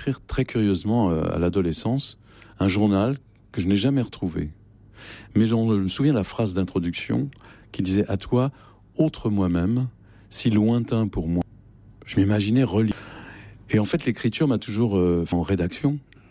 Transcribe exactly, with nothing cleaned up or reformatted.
écrire très curieusement euh, à l'adolescence un journal que je n'ai jamais retrouvé. Mais je me souviens de la phrase d'introduction qui disait « À toi, autre moi-même, si lointain pour moi ». Je m'imaginais relire. Et en fait, l'écriture m'a toujours, euh, en rédaction,